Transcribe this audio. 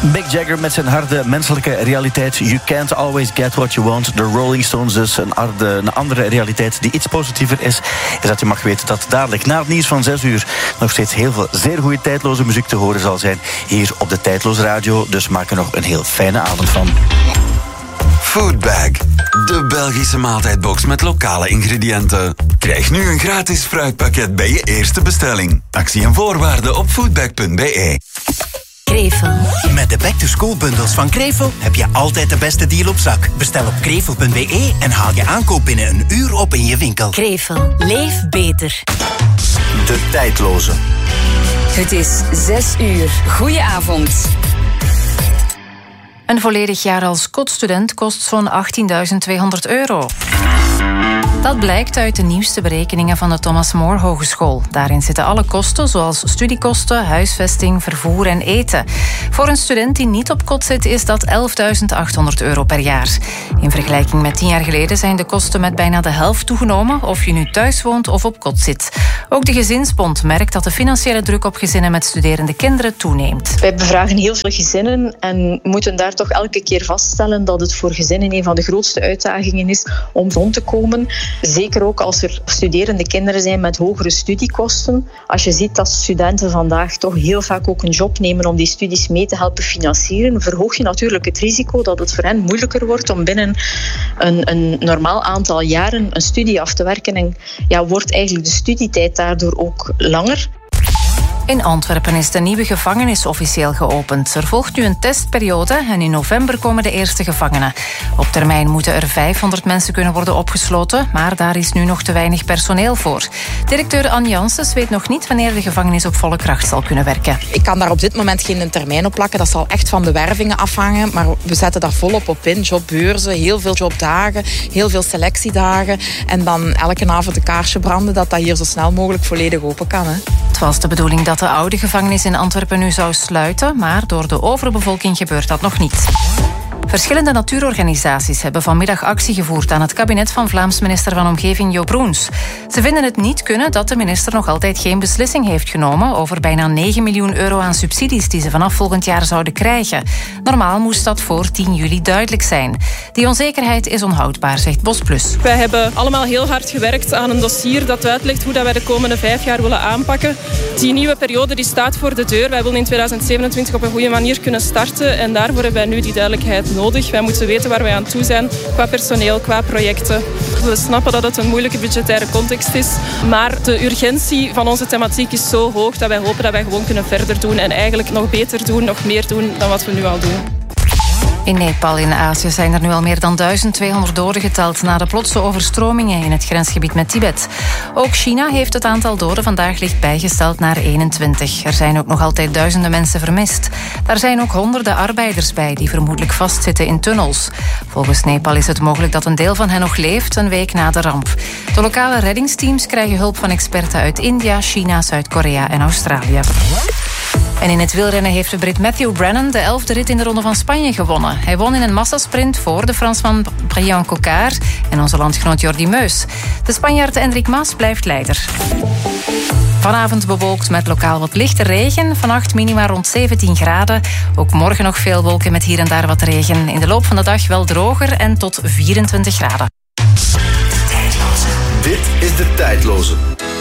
Mick Jagger met zijn harde menselijke realiteit. You can't always get what you want. De Rolling Stones dus. Een andere realiteit die iets positiever is dat je mag weten dat dadelijk na het nieuws van 6 uur nog steeds heel veel zeer goede tijdloze muziek te horen zal zijn hier op de Tijdloos Radio. Dus maak er nog een heel fijne avond van. Foodbag, de Belgische maaltijdbox met lokale ingrediënten. Krijg nu een gratis fruitpakket bij je eerste bestelling. Actie en voorwaarden op foodbag.be. Krevel. Met de back-to-school bundles van Krevel heb je altijd de beste deal op zak. Bestel op krevel.be en haal je aankoop binnen een uur op in je winkel. Krevel. Leef beter. De Tijdloze. Het is 6 uur. Goedenavond. Een volledig jaar als kotstudent kost zo'n €18.200. Dat blijkt uit de nieuwste berekeningen van de Thomas More Hogeschool. Daarin zitten alle kosten, zoals studiekosten, huisvesting, vervoer en eten. Voor een student die niet op kot zit, is dat €11.800 per jaar. In vergelijking met 10 jaar geleden zijn de kosten met bijna de helft toegenomen, of je nu thuis woont of op kot zit. Ook de Gezinsbond merkt dat de financiële druk op gezinnen met studerende kinderen toeneemt. Wij bevragen heel veel gezinnen en moeten daar toch elke keer vaststellen dat het voor gezinnen een van de grootste uitdagingen is om rond te komen. Zeker ook als er studerende kinderen zijn met hogere studiekosten. Als je ziet dat studenten vandaag toch heel vaak ook een job nemen om die studies mee te helpen financieren, verhoog je natuurlijk het risico dat het voor hen moeilijker wordt om binnen een normaal aantal jaren een studie af te werken. En ja, wordt eigenlijk de studietijd daardoor ook langer. In Antwerpen is de nieuwe gevangenis officieel geopend. Er volgt nu een testperiode en in november komen de eerste gevangenen. Op termijn moeten er 500 mensen kunnen worden opgesloten, maar daar is nu nog te weinig personeel voor. Directeur Anne Janssens weet nog niet wanneer de gevangenis op volle kracht zal kunnen werken. Ik kan daar op dit moment geen termijn op plakken. Dat zal echt van de wervingen afhangen, maar we zetten daar volop op in. Jobbeurzen, heel veel jobdagen, heel veel selectiedagen en dan elke avond een kaarsje branden dat hier zo snel mogelijk volledig open kan. Hè. Het was de bedoeling dat de oude gevangenis in Antwerpen nu zou sluiten, maar door de overbevolking gebeurt dat nog niet. Verschillende natuurorganisaties hebben vanmiddag actie gevoerd aan het kabinet van Vlaams minister van Omgeving Jo Broens. Ze vinden het niet kunnen dat de minister nog altijd geen beslissing heeft genomen over bijna €9 miljoen aan subsidies die ze vanaf volgend jaar zouden krijgen. Normaal moest dat voor 10 juli duidelijk zijn. Die onzekerheid is onhoudbaar, zegt Bosplus. Wij hebben allemaal heel hard gewerkt aan een dossier dat uitlegt hoe dat wij de komende 5 jaar willen aanpakken. Die nieuwe periode die staat voor de deur. Wij willen in 2027 op een goede manier kunnen starten en daarvoor hebben wij nu die duidelijkheid nodig. Wij moeten weten waar wij aan toe zijn qua personeel, qua projecten. We snappen dat het een moeilijke budgettaire context is, maar de urgentie van onze thematiek is zo hoog dat wij hopen dat wij gewoon kunnen verder doen en eigenlijk nog beter doen, nog meer doen dan wat we nu al doen. In Nepal in Azië zijn er nu al meer dan 1200 doden geteld na de plotse overstromingen in het grensgebied met Tibet. Ook China heeft het aantal doden vandaag licht bijgesteld naar 21. Er zijn ook nog altijd duizenden mensen vermist. Daar zijn ook honderden arbeiders bij die vermoedelijk vastzitten in tunnels. Volgens Nepal is het mogelijk dat een deel van hen nog leeft een week na de ramp. De lokale reddingsteams krijgen hulp van experten uit India, China, Zuid-Korea en Australië. En in het wielrennen heeft de Brit Matthew Brennan de 11e rit in de Ronde van Spanje gewonnen. Hij won in een massasprint voor de Fransman Brian Cocard en onze landgenoot Jordi Meus. De Spanjaard Enric Mas blijft leider. Vanavond bewolkt met lokaal wat lichte regen. Vannacht minima rond 17 graden. Ook morgen nog veel wolken met hier en daar wat regen. In de loop van de dag wel droger en tot 24 graden. Dit is de Tijdloze.